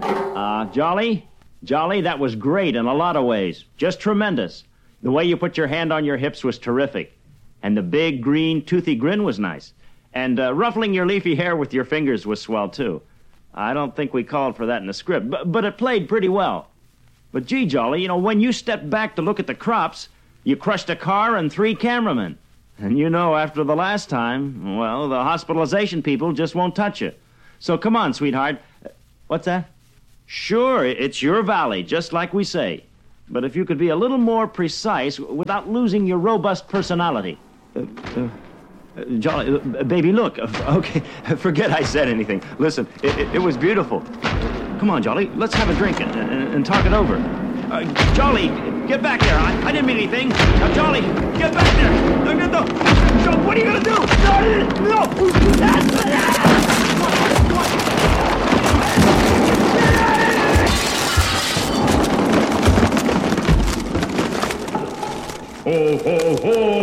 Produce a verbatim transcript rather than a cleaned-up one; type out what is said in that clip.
Uh, Jolly? Jolly, that was great in a lot of ways. Just tremendous. The way you put your hand on your hips was terrific. And the big, green, toothy grin was nice. And uh, ruffling your leafy hair with your fingers was swell, too. I don't think we called for that in the script, but, but it played pretty well. But gee, Jolly, you know, when you stepped back to look at the crops, you crushed a car and three cameramen. And you know, after the last time, well, the hospitalization people just won't touch you. So come on, sweetheart. What's that? Sure, it's your valley, just like we say. But if you could be a little more precise without losing your robust personality. Uh, uh, uh, Jolly, uh, baby, look. Uh, okay, forget I said anything. Listen, it, it, it was beautiful. Come on, Jolly, let's have a drink and, and, and talk it over. Uh, Jolly, get back there. I, I didn't mean anything. Now, Jolly, get back there. No, no, no. No, what are you going to do? No, no. Ho, ho, ho.